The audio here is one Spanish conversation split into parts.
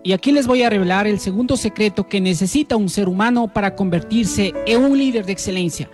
Y aquí les voy a revelar el segundo secreto que necesita un ser humano para convertirse en un líder de excelencia.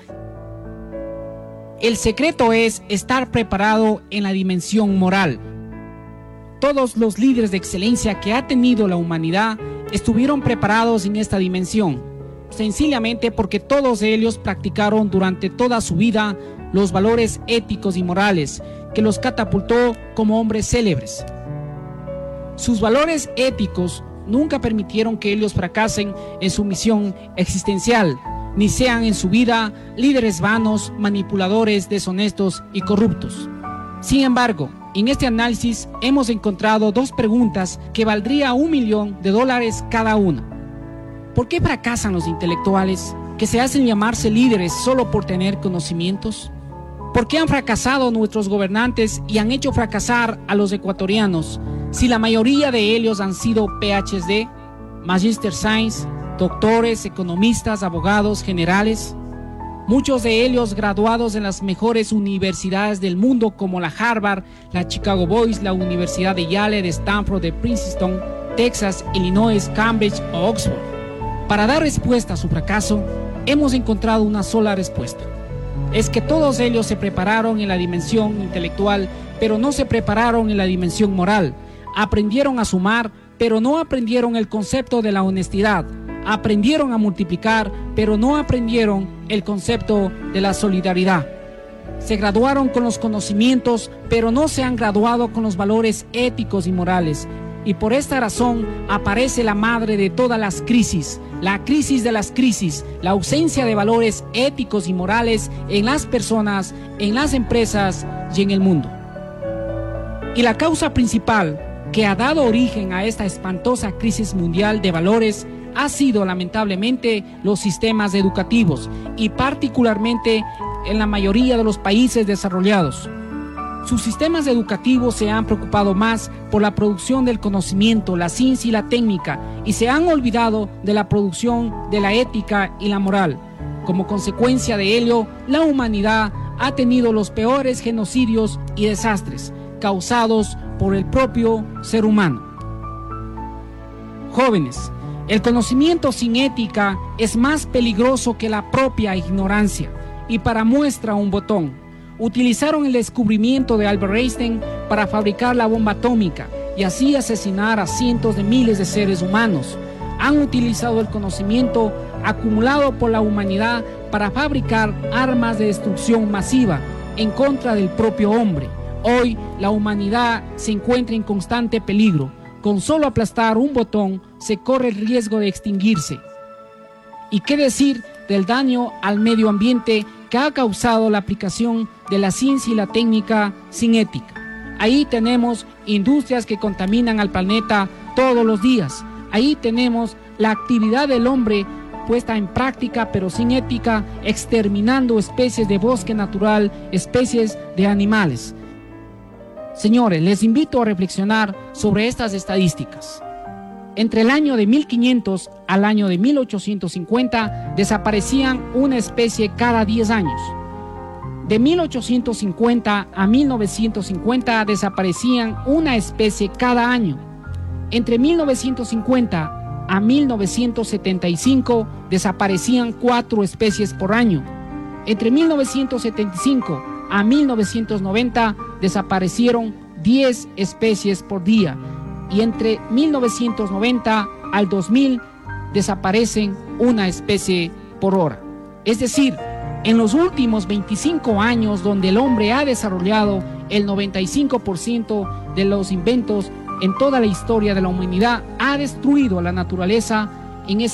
El secreto es estar preparado en la dimensión moral. Todos los líderes de excelencia que ha tenido la humanidad estuvieron preparados en esta dimensión, sencillamente porque todos ellos practicaron durante toda su vida los valores éticos y morales que los catapultó como hombres célebres. Sus valores éticos nunca permitieron que ellos fracasen en su misión existencial, ni sean en su vida líderes vanos, manipuladores, deshonestos y corruptos. Sin embargo, en este análisis hemos encontrado dos preguntas que valdría $1 millón cada una. ¿Por qué fracasan los intelectuales que se hacen llamarse líderes solo por tener conocimientos? ¿Por qué han fracasado nuestros gobernantes y han hecho fracasar a los ecuatorianos si la mayoría de ellos han sido PhD, Magister Science, doctores, economistas, abogados, generales? Muchos de ellos graduados en las mejores universidades del mundo como la Harvard, la Chicago Boys, la Universidad de Yale, de Stanford, de Princeton, Texas, Illinois, Cambridge o Oxford. Para dar respuesta a su fracaso, hemos encontrado una sola respuesta. Es que todos ellos se prepararon en la dimensión intelectual, pero no se prepararon en la dimensión moral. Aprendieron a sumar, pero no aprendieron el concepto de la honestidad. Aprendieron a multiplicar, pero no aprendieron el concepto de la solidaridad. Se graduaron con los conocimientos, pero no se han graduado con los valores éticos y morales. Y por esta razón aparece la madre de todas las crisis, la crisis de las crisis, la ausencia de valores éticos y morales en las personas, en las empresas y en el mundo. Y la causa principal que ha dado origen a esta espantosa crisis mundial de valores ha sido lamentablemente los sistemas educativos y particularmente en la mayoría de los países desarrollados. Sus sistemas educativos se han preocupado más por la producción del conocimiento, la ciencia y la técnica y se han olvidado de la producción de la ética y la moral. Como consecuencia de ello, la humanidad ha tenido los peores genocidios y desastres causados por el propio ser humano. Jóvenes, el conocimiento sin ética es más peligroso que la propia ignorancia. Y para muestra un botón, utilizaron el descubrimiento de Albert Einstein para fabricar la bomba atómica y así asesinar a cientos de miles de seres humanos. Han utilizado el conocimiento acumulado por la humanidad para fabricar armas de destrucción masiva en contra del propio hombre. Hoy la humanidad se encuentra en constante peligro. Con solo aplastar un botón se corre el riesgo de extinguirse. ¿Y qué decir del daño al medio ambiente que ha causado la aplicación de la ciencia y la técnica sin ética? Ahí tenemos industrias que contaminan al planeta todos los días. Ahí tenemos la actividad del hombre puesta en práctica pero sin ética, exterminando especies de bosque natural, especies de animales. Señores, les invito a reflexionar sobre estas estadísticas. Entre el año de 1500 al año de 1850 desaparecían una especie cada 10 años. De 1850 a 1950 desaparecían una especie cada año. Entre 1950 a 1975 desaparecían 4 especies por año. Entre 1975 a 1990 desaparecieron 10 especies por día y entre 1990 al 2000 desaparecen una especie por hora. Es decir, en los últimos 25 años donde el hombre ha desarrollado el 95% de los inventos en toda la historia de la humanidad, ha destruido a la naturaleza en